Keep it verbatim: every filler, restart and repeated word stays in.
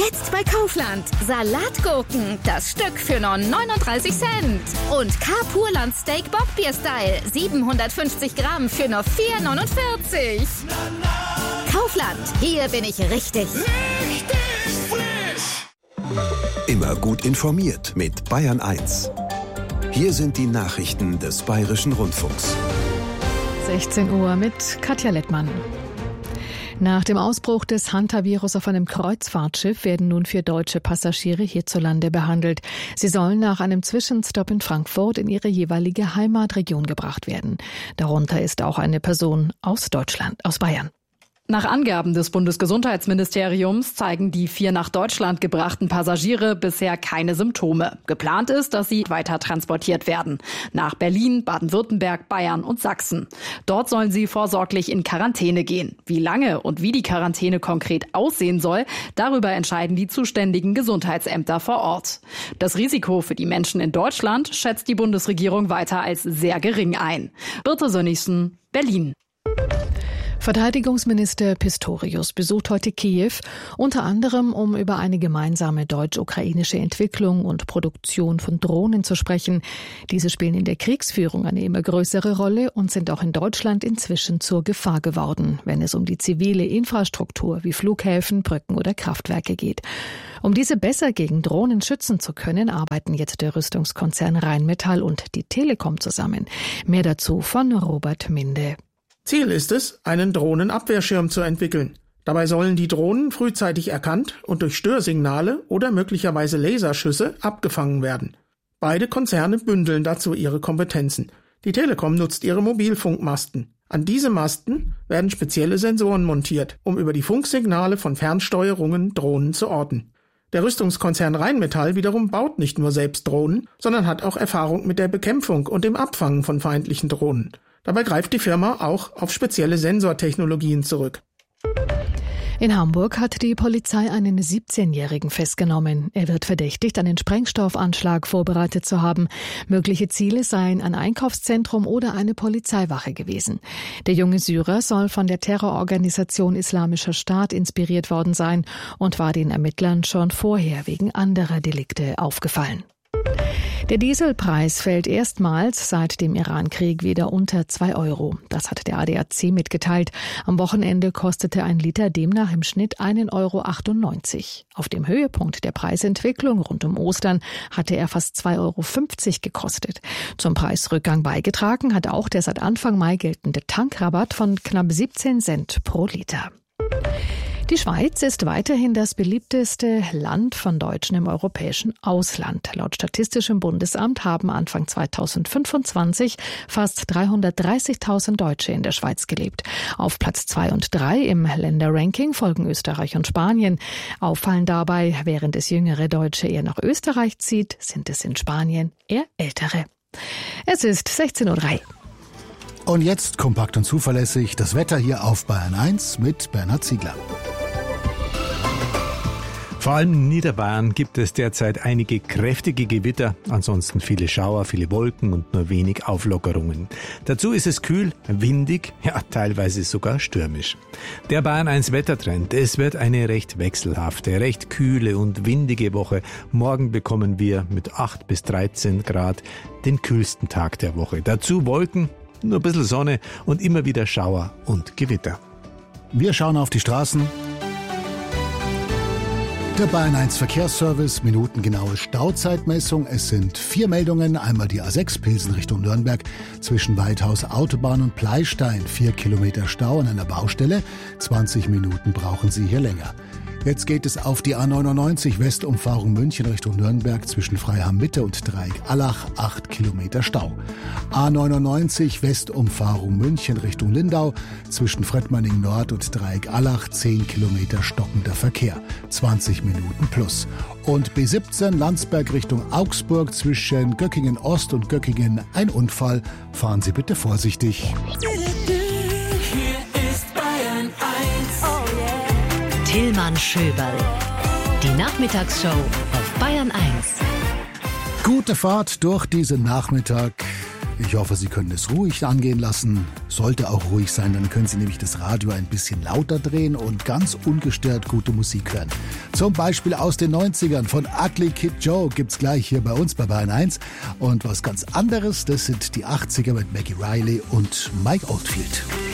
Jetzt bei Kaufland. Salatgurken, das Stück für nur neununddreißig Cent. Und K-Purland Steak Bockbier-Style, siebenhundertfünfzig Gramm für nur vier neunundvierzig. Kaufland, hier bin ich richtig. Richtig frisch. Immer gut informiert mit Bayern eins. Hier sind die Nachrichten des Bayerischen Rundfunks. sechzehn Uhr mit Katja Lettmann. Nach dem Ausbruch des Hantavirus auf einem Kreuzfahrtschiff werden nun vier deutsche Passagiere hierzulande behandelt. Sie sollen nach einem Zwischenstopp in Frankfurt in ihre jeweilige Heimatregion gebracht werden. Darunter ist auch eine Person aus Deutschland, aus Bayern. Nach Angaben des Bundesgesundheitsministeriums zeigen die vier nach Deutschland gebrachten Passagiere bisher keine Symptome. Geplant ist, dass sie weiter transportiert werden. Nach Berlin, Baden-Württemberg, Bayern und Sachsen. Dort sollen sie vorsorglich in Quarantäne gehen. Wie lange und wie die Quarantäne konkret aussehen soll, darüber entscheiden die zuständigen Gesundheitsämter vor Ort. Das Risiko für die Menschen in Deutschland schätzt die Bundesregierung weiter als sehr gering ein. Birte Sönnigsen, Berlin. Verteidigungsminister Pistorius besucht heute Kiew, unter anderem um über eine gemeinsame deutsch-ukrainische Entwicklung und Produktion von Drohnen zu sprechen. Diese spielen in der Kriegsführung eine immer größere Rolle und sind auch in Deutschland inzwischen zur Gefahr geworden, wenn es um die zivile Infrastruktur wie Flughäfen, Brücken oder Kraftwerke geht. Um diese besser gegen Drohnen schützen zu können, arbeiten jetzt der Rüstungskonzern Rheinmetall und die Telekom zusammen. Mehr dazu von Robert Minde. Ziel ist es, einen Drohnenabwehrschirm zu entwickeln. Dabei sollen die Drohnen frühzeitig erkannt und durch Störsignale oder möglicherweise Laserschüsse abgefangen werden. Beide Konzerne bündeln dazu ihre Kompetenzen. Die Telekom nutzt ihre Mobilfunkmasten. An diese Masten werden spezielle Sensoren montiert, um über die Funksignale von Fernsteuerungen Drohnen zu orten. Der Rüstungskonzern Rheinmetall wiederum baut nicht nur selbst Drohnen, sondern hat auch Erfahrung mit der Bekämpfung und dem Abfangen von feindlichen Drohnen. Dabei greift die Firma auch auf spezielle Sensortechnologien zurück. In Hamburg hat die Polizei einen siebzehnjährigen festgenommen. Er wird verdächtigt, einen Sprengstoffanschlag vorbereitet zu haben. Mögliche Ziele seien ein Einkaufszentrum oder eine Polizeiwache gewesen. Der junge Syrer soll von der Terrororganisation Islamischer Staat inspiriert worden sein und war den Ermittlern schon vorher wegen anderer Delikte aufgefallen. Der Dieselpreis fällt erstmals seit dem Iran-Krieg wieder unter zwei Euro. Das hat der A D A C mitgeteilt. Am Wochenende kostete ein Liter demnach im Schnitt ein Euro achtundneunzig. Auf dem Höhepunkt der Preisentwicklung rund um Ostern hatte er fast zwei Euro fünfzig gekostet. Zum Preisrückgang beigetragen hat auch der seit Anfang Mai geltende Tankrabatt von knapp siebzehn Cent pro Liter. Die Schweiz ist weiterhin das beliebteste Land von Deutschen im europäischen Ausland. Laut Statistischem Bundesamt haben Anfang zweitausendfünfundzwanzig fast dreihundertdreißigtausend Deutsche in der Schweiz gelebt. Auf Platz zwei und drei im Länderranking folgen Österreich und Spanien. Auffallend dabei, während es jüngere Deutsche eher nach Österreich zieht, sind es in Spanien eher ältere. Es ist sechzehn Uhr drei. Und jetzt kompakt und zuverlässig das Wetter hier auf Bayern eins mit Bernhard Ziegler. Vor allem in Niederbayern gibt es derzeit einige kräftige Gewitter, ansonsten viele Schauer, viele Wolken und nur wenig Auflockerungen. Dazu ist es kühl, windig, ja teilweise sogar stürmisch. Der Bayern eins Wettertrend, es wird eine recht wechselhafte, recht kühle und windige Woche. Morgen bekommen wir mit acht bis dreizehn Grad den kühlsten Tag der Woche. Dazu Wolken, nur ein bisschen Sonne und immer wieder Schauer und Gewitter. Wir schauen auf die Straßen. Der Bayern eins Verkehrsservice, minutengenaue Stauzeitmessung. Es sind vier Meldungen. Einmal die A sechs Pilsen Richtung Nürnberg zwischen Weidhaus Autobahn und Pleistein. Vier Kilometer Stau an einer Baustelle. zwanzig Minuten brauchen Sie hier länger. Jetzt geht es auf die A neunundneunzig Westumfahrung München Richtung Nürnberg zwischen Freiham Mitte und Dreieck-Allach, acht Kilometer Stau. A neunundneunzig Westumfahrung München Richtung Lindau zwischen Frettmanning Nord und Dreieck-Allach, zehn Kilometer stockender Verkehr, zwanzig Minuten plus. Und B siebzehn Landsberg Richtung Augsburg zwischen Göckingen Ost und Göckingen ein Unfall. Fahren Sie bitte vorsichtig. Tillmann Schöberl. Die Nachmittagsshow auf Bayern eins. Gute Fahrt durch diesen Nachmittag. Ich hoffe, Sie können es ruhig angehen lassen. Sollte auch ruhig sein, dann können Sie nämlich das Radio ein bisschen lauter drehen und ganz ungestört gute Musik hören. Zum Beispiel aus den neunzigern von Ugly Kid Joe gibt's gleich hier bei uns bei Bayern eins. Und was ganz anderes, das sind die achtziger mit Maggie Riley und Mike Oldfield.